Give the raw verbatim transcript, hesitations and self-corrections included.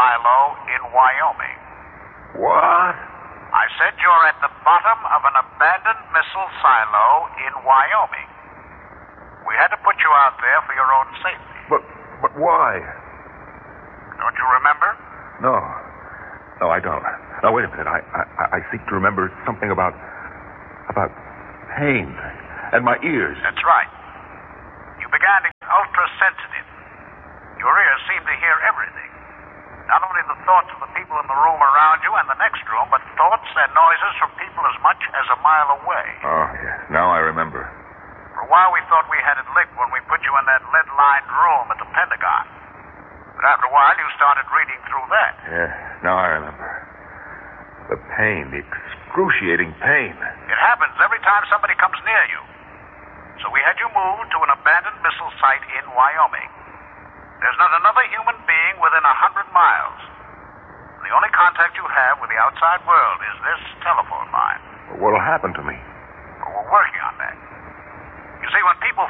silo in Wyoming. What? I said you're at the bottom of an abandoned missile silo in Wyoming. We had to put you out there for your own safety. But, but why? Don't you remember? No. No, I don't. Now, wait a minute. I, I, I seek to remember something about, about pain and my ears. That's right. You began to get ultra-sensitive. Your ears seemed to hear everything. Not only the thoughts of the people in the room around you and the next room, but thoughts and noises from people as much as a mile away. Oh, yes. Now I remember. For a while, we thought we had it licked when we put you in that lead-lined room at the Pentagon. But after a while, you started reading through that. Yeah, now I remember. The pain, the excruciating pain. It happens every time somebody comes near you. So we had you moved to an abandoned missile site in Wyoming. There's not another human being within a hundred miles. The only contact you have with the outside world is this telephone line. What'll happen to me? Well, we're working on that. You see, when people